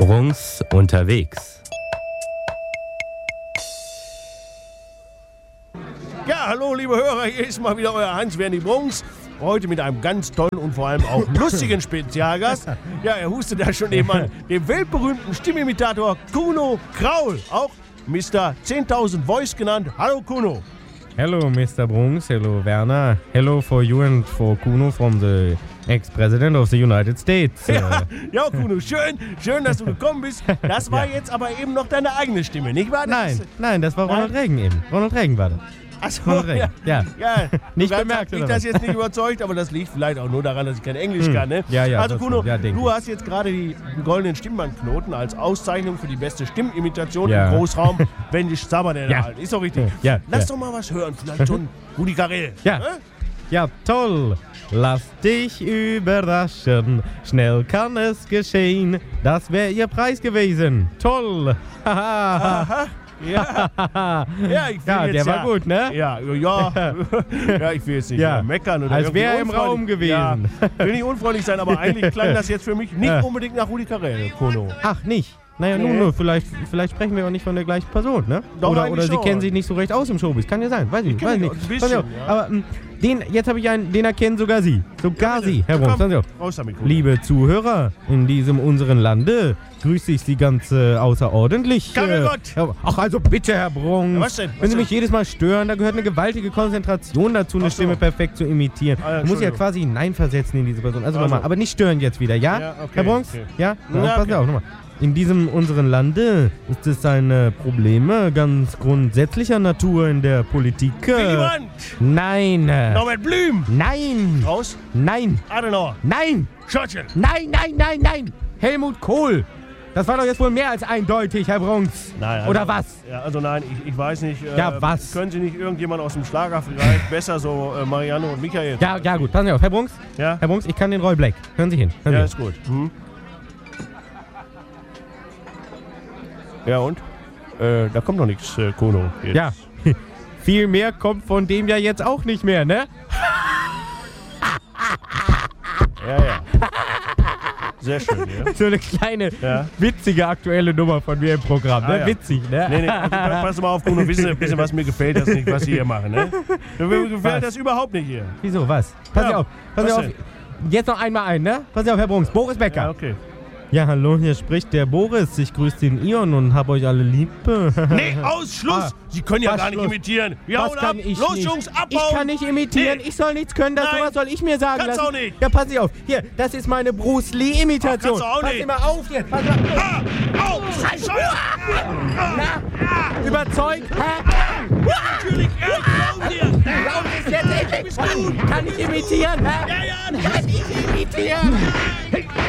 Bruns unterwegs. Ja, hallo liebe Hörer, hier ist mal wieder euer Hans-Werni Bruns. Heute mit einem ganz tollen und vor allem auch lustigen Spezialgast. Ja, er hustet ja schon eben an, dem weltberühmten Stimmimitator Kuno Kraul, auch Mr. 10.000 Voice genannt. Hallo Kuno. Hello, Mr. Bruns. Hello, Werner. Hello for you and for Kuno from the ex-president of the United States. Ja, Kuno, schön, dass du gekommen bist. Das war jetzt aber eben noch deine eigene Stimme, nicht wahr? Nein, das war Ronald Reagan eben. Ronald Reagan war das. Achso, ja. Nicht bemerkt, mich oder das jetzt nicht überzeugt, aber das liegt vielleicht auch nur daran, dass ich kein Englisch kann, ne? Ja, also Kuno, ja, du hast jetzt gerade die goldenen Stimmbandknoten als Auszeichnung für die beste Stimmimitation Ja. im Großraum Wendisch Zabern erhalten. Ist doch richtig. Ja. Lass doch mal was hören, vielleicht schon Rudi Carrell. Ja. Ne? Ja, toll. Lass dich überraschen. Schnell kann es geschehen. Das wäre ihr Preis gewesen. Toll. Aha. Ja, ich will jetzt der war gut, ne? Ja, ich will jetzt nicht meckern oder Als wäre er im unfreundlich- Raum gewesen. Ja, will nicht unfreundlich sein, aber eigentlich klang das jetzt für mich nicht unbedingt nach Rudi Carrell, Kuno. Ach, nicht? Naja, Nee. nun, vielleicht sprechen wir auch nicht von der gleichen Person, ne? Doch, Oder eigentlich Sie schon. kennen sich nicht so recht aus im Showbiz. Kann ja sein, weiß ich kenn mich nicht. ein bisschen, Pass auf, ja. Aber jetzt habe ich einen, den erkennen sogar Sie. Sogar Sie, Herr Bruns. Passen Sie auf. Raus damit, Kuno. Liebe Zuhörer in diesem unseren Lande, grüße ich Sie ganz außerordentlich. Kamergott! Ach, also bitte, Herr Bruns. Ja, was denn? Wenn Sie mich jedes Mal stören, da gehört eine gewaltige Konzentration dazu, eine Ach so. Stimme perfekt zu imitieren. Ah, ja, Man muss ja Entschuldigung. quasi hineinversetzen in diese Person. Also Also. nochmal, aber nicht stören jetzt wieder, ja? Ja, okay, Herr Bruns? okay. Ja? Ja, Passen Sie okay. auf, nochmal. In diesem unseren Lande ist es ein Probleme ganz grundsätzlicher Natur in der Politik. Willy Brandt! Nein! Norbert Blüm! Nein! Raus! Nein! Adenauer! Nein! Churchill! Nein! Helmut Kohl! Das war doch jetzt wohl mehr als eindeutig, Herr Bruns. Nein, Oder was? Ja, also nein, ich weiß nicht. Ja, was? Können Sie nicht irgendjemand aus dem Schlager vielleicht besser, so Marianne und Michael? Ja, gut, passen Sie auf. Herr Bruns? Ja? Herr Bruns, ich kann den Roy Black. Hören Sie hin. Hören Ja, Sie ist gut. Ja, und? Da kommt noch nichts, Kuno. hin. Ja. Viel mehr kommt von dem ja jetzt auch nicht mehr, ne? Ja. Sehr schön, ja. So eine kleine, Ja. witzige aktuelle Nummer von mir im Programm, ne? Ja. Witzig, ne? Nee, also, pass mal auf, Kuno, wissen Sie, was mir gefällt das nicht, was Sie hier machen, ne? Mir gefällt Was? das überhaupt nicht hier. Wieso, was? Pass Ja, auf, pass was auf. denn? Jetzt noch einmal ein, ne? Pass auf, Herr Bruns. Boris Becker. Ja, okay. Ja, hallo, hier spricht der Boris. Ich grüße den Ion und hab euch alle lieb. Nee, aus, Schluss! Sie können ja was gar nicht Schluss? imitieren. Wir Was hauen kann ab. ich Los, nicht? Jungs, abhauen! Ich kann nicht imitieren. Nee. Ich soll nichts können. Das Nein. sowas soll ich mir sagen Kannst lassen. auch nicht. Ja, pass auf. Hier, das ist meine Bruce Lee-Imitation. Ach, kannst du auch Pass nicht. immer auf hier. Pass mal. Au! Scheiße! Überzeugt? Natürlich, Laut ist jetzt endlich. Kann ich imitieren? Ja, Kann ich imitieren?